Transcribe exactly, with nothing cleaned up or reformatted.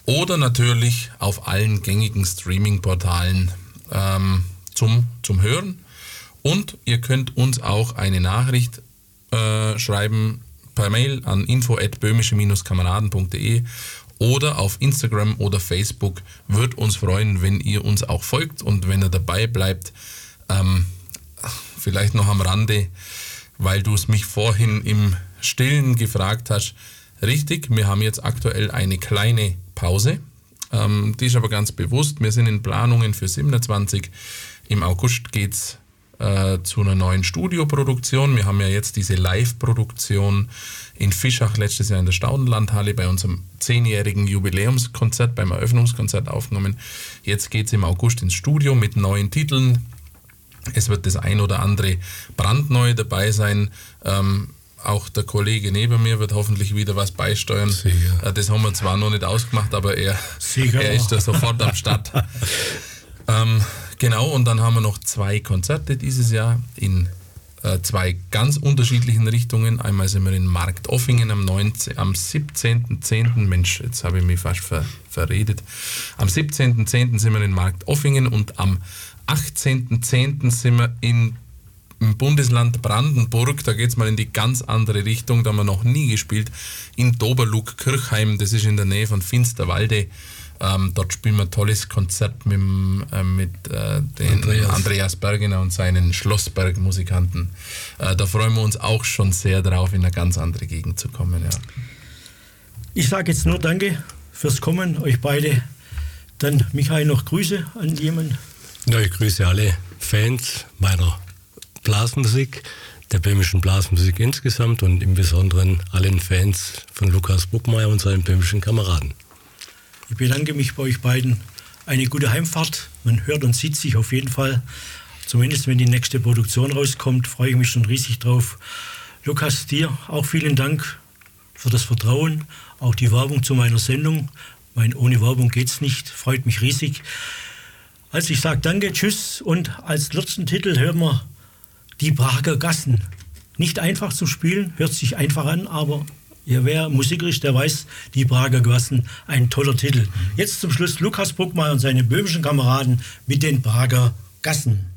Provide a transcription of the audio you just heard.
oder natürlich auf allen gängigen Streaming-Portalen ähm, zum, zum Hören. Und ihr könnt uns auch eine Nachricht äh, schreiben per Mail an info at böhmische kameraden punkt de oder auf Instagram oder Facebook. Würde uns freuen, wenn ihr uns auch folgt und wenn ihr dabei bleibt. Ähm, vielleicht noch am Rande, weil du es mich vorhin im Stillen gefragt hast. Richtig, wir haben jetzt aktuell eine kleine Pause. Ähm, die ist aber ganz bewusst. Wir sind in Planungen für siebenundzwanzig. Im August geht es äh, zu einer neuen Studioproduktion. Wir haben ja jetzt diese Live-Produktion in Fischach letztes Jahr in der Staudenlandhalle bei unserem zehnjährigen Jubiläumskonzert, beim Eröffnungskonzert aufgenommen. Jetzt geht es im August ins Studio mit neuen Titeln. Es wird das ein oder andere brandneu dabei sein. Ähm, auch der Kollege neben mir wird hoffentlich wieder was beisteuern. Sicher. Das haben wir zwar noch nicht ausgemacht, aber er, er ist da sofort am Start. ähm, genau, und dann haben wir noch zwei Konzerte dieses Jahr in äh, zwei ganz unterschiedlichen Richtungen. Einmal sind wir in Marktoffingen am, am siebzehnten zehnten Mensch, jetzt habe ich mich fast ver, verredet. Am siebzehnten zehnten sind wir in Marktoffingen und am achtzehnten zehnten sind wir in, im Bundesland Brandenburg. Da geht es mal in die ganz andere Richtung. Da haben wir noch nie gespielt. In Doberlug-Kirchheim, das ist in der Nähe von Finsterwalde. Ähm, dort spielen wir ein tolles Konzert mit, äh, mit äh, den Andreas. Andreas Bergener und seinen Schlossberg-Musikanten. Äh, da freuen wir uns auch schon sehr drauf, in eine ganz andere Gegend zu kommen. Ja. Ich sage jetzt nur Danke fürs Kommen, euch beide. Dann Michael, noch Grüße an jemanden. Ja, ich grüße alle Fans meiner Blasmusik, der böhmischen Blasmusik insgesamt und im Besonderen allen Fans von Lukas Bruckmeier und seinen böhmischen Kameraden. Ich bedanke mich bei euch beiden. Eine gute Heimfahrt. Man hört und sieht sich auf jeden Fall. Zumindest wenn die nächste Produktion rauskommt, freue ich mich schon riesig drauf. Lukas, dir auch vielen Dank für das Vertrauen, auch die Werbung zu meiner Sendung. Mein, ohne Werbung geht's nicht, freut mich riesig. Also ich sage danke, tschüss und als letzten Titel hören wir die Prager Gassen. Nicht einfach zu spielen, hört sich einfach an, aber ja, wer Musiker ist, der weiß, die Prager Gassen, ein toller Titel. Jetzt zum Schluss Lukas Bruckmeier und seine böhmischen Kameraden mit den Prager Gassen.